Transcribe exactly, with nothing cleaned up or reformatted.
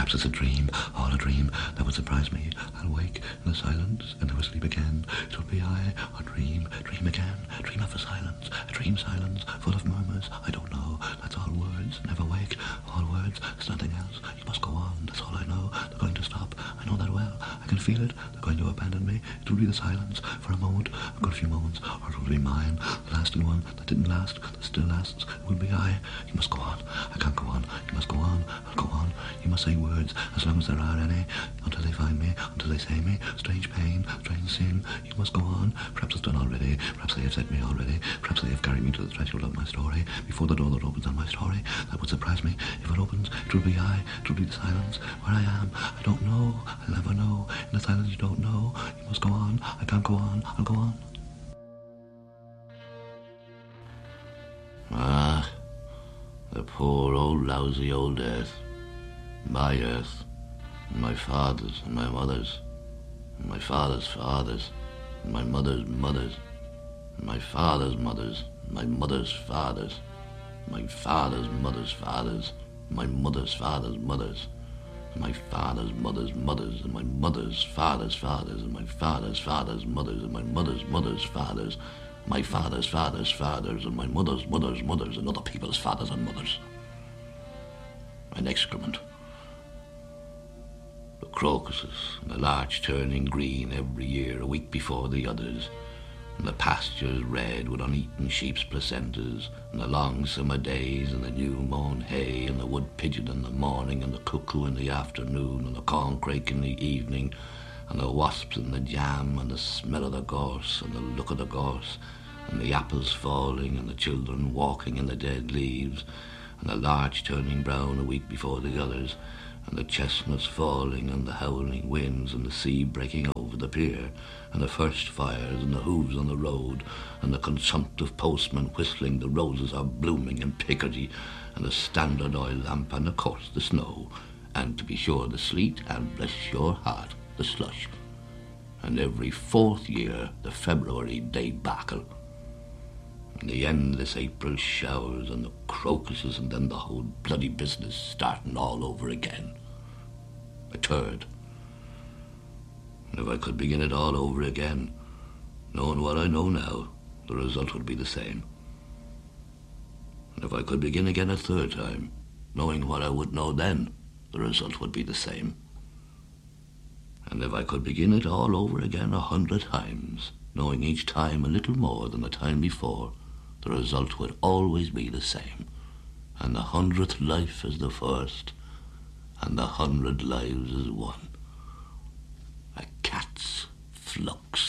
Perhaps it's a dream, all a dream that would surprise me. I'll wake in the silence and never sleep again. It will be I, or dream, dream again, dream of a silence, a dream silence, full of murmurs. I don't know, that's all words, never wake, all words, there's nothing else. You must go on, that's all I know. They're going to stop, I know that well. I can feel it, they're going to abandon me. It will be the silence, for a moment, a good few moments, or it will be mine, the lasting one that didn't last, that still lasts. It will be I. You must go on, I can't go on, you must go on, I'll go on. You must say words, as long as there are any, until they find me, until they say me. Strange pain, strange sin, you must go on. Perhaps it's done already, perhaps they have set me already, perhaps they have carried me to the threshold of my story, before the door that opens on my story. That would surprise me. If it opens, it will be I, it will be the silence, where I am. I don't know, I'll never know. In the silence you don't know. You must go on, I can't go on, I'll go on. Ah, the poor old lousy old earth. My earth, and my father's and my mother's, and my father's fathers, and my mother's mothers, and my father's mothers, and my mother's fathers, my father's mother's fathers, my mother's father's mothers, and my father's mother's mothers, and my mother's father's fathers, and my father's father's mothers, and my mother's mother's fathers, my father's father's fathers, and my mother's mother's mothers, and other people's fathers and mothers. An excrement. The crocuses and the larch turning green every year, a week before the others, and the pastures red with uneaten sheep's placentas, and the long summer days, and the new-mown hay, and the wood pigeon in the morning, and the cuckoo in the afternoon, and the corncrake in the evening, and the wasps in the jam, and the smell of the gorse, and the look of the gorse, and the apples falling, and the children walking in the dead leaves, and the larch turning brown a week before the others, and the chestnuts falling, and the howling winds, and the sea breaking over the pier, and the first fires, and the hooves on the road, and the consumptive postman whistling the roses are blooming in Picardy, and the standard oil lamp, and of course the snow, and to be sure the sleet, and bless your heart, the slush, and every fourth year the February debacle, and the endless April showers, and the crocuses, and then the whole bloody business starting all over again. A third. And if I could begin it all over again, knowing what I know now, the result would be the same. And if I could begin again a third time, knowing what I would know then, the result would be the same. And if I could begin it all over again a hundred times, knowing each time a little more than the time before, the result would always be the same. And the hundredth life is the first, and the hundred lives is one. A cat's flux.